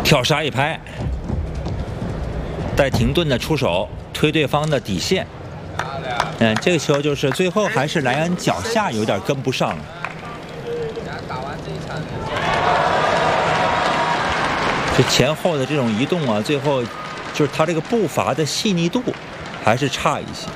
跳杀一拍，带停顿的出手推对方的底线。这个球就是最后还是莱恩脚下有点跟不上了。这前后的这种移动啊，最后就是他这个步伐的细腻度还是差一些。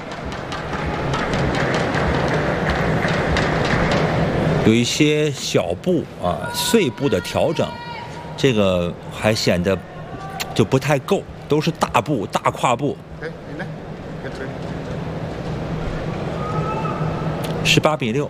有一些小步啊、碎步的调整，这个还显得就不太够，都是大步、大跨步。18-6，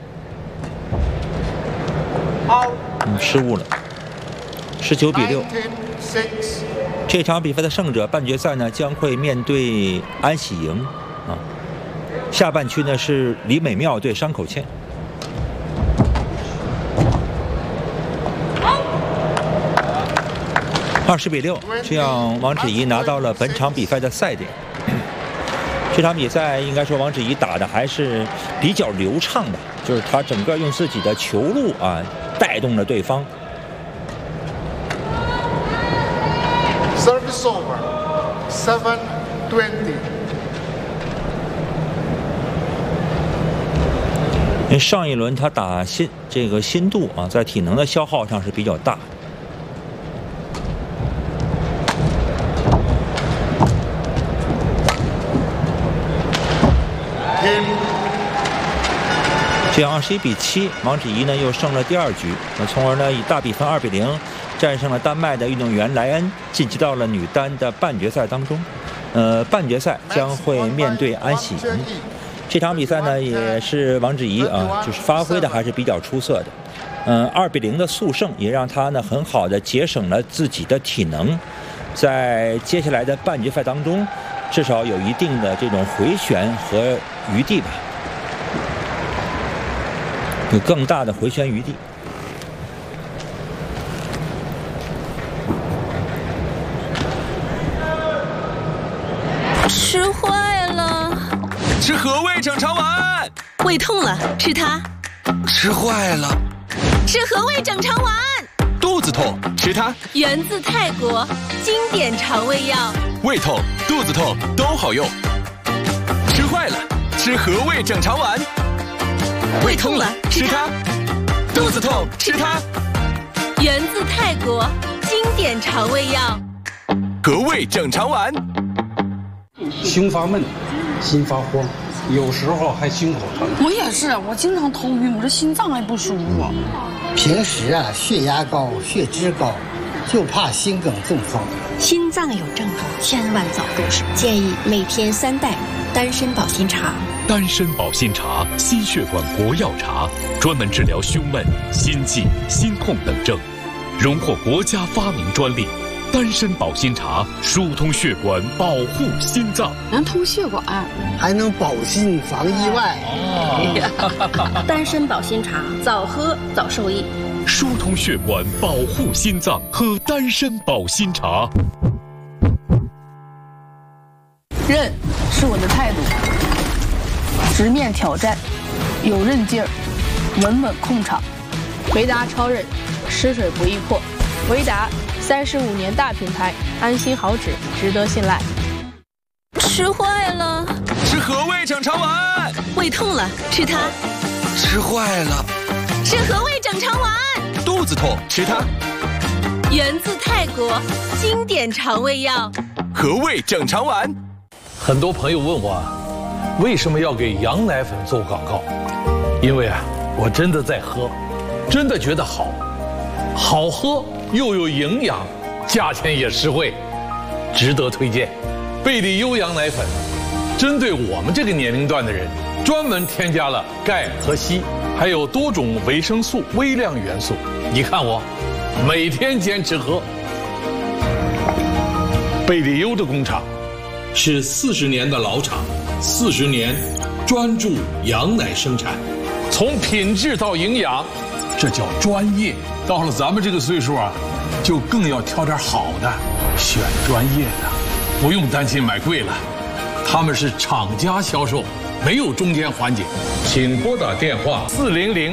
失误了。19-6，这场比赛的胜者半决赛呢将会面对安喜莹啊。下半区呢是李美妙对山口茜。20-6，这样王芷怡拿到了本场比赛的赛点。这场比赛应该说王芷怡打的还是比较流畅的，就是她整个用自己的球路啊带动了对方。 Service over, 7-20。 因为上一轮他打这个新度啊，在体能的消耗上是比较大。这样21-7，王芷怡呢又胜了第2局，从而呢以大比分2-0战胜了丹麦的运动员莱恩，晋级到了女单的半决赛当中。半决赛将会面对安喜莹。这场比赛呢也是王芷怡啊，就是发挥的还是比较出色的。2-0的速胜也让她呢很好的节省了自己的体能，在接下来的半决赛当中，至少有一定的这种回旋和余地吧。有更大的回旋余地。 吃坏了。 吃和味整肠丸。 胃痛了，吃它。 吃坏了。 吃和味整肠丸。 肚子痛，吃它。 源自泰国，经典肠胃药。 胃痛、肚子痛都好用。吃坏了，吃和味整肠丸。 胃痛了，吃它； 肚子痛，吃它。 源自泰国，经典肠胃药。 和味整肠丸。 胸发闷，心发慌，有时候还心口疼。 我也是，我经常头晕，我这心脏还不舒服。 平时啊，血压高、血脂高，就怕心梗中风。 心脏有症状，千万早入手。建议每天3袋丹参保心茶。 丹参保心茶，心血管国药茶，专门治疗胸闷、心悸、心痛等症，荣获国家发明专利。丹参保心茶疏通血管，保护心脏， 能通血管， 还能保心防意外。 丹参保心茶，早喝早受益。 疏通血管，保护心脏，喝丹参保心茶。 韧是我的态度，直面挑战，有韧劲儿，稳稳控场。维达超韧，湿水不易破。维达35年大品牌，安心好纸，值得信赖。 吃坏了。 吃和味整肠丸。 胃痛了，吃它。 吃坏了。 吃和味整肠丸。 肚子痛，吃它。 源自泰国，经典肠胃药。 和味整肠丸。 很多朋友问我，为什么要给羊奶粉做广告？因为啊，我真的在喝，真的觉得好，好喝又有营养，价钱也实惠，值得推荐。贝利优羊奶粉，针对我们这个年龄段的人，专门添加了钙和硒，还有多种维生素、微量元素。你看我，每天坚持喝。贝利优的工厂是40年的老厂，40年专注羊奶生产，从品质到营养，这叫专业。到了咱们这个岁数啊，就更要挑点好的，选专业的，不用担心买贵了。他们是厂家销售，没有中间环节。请拨打电话400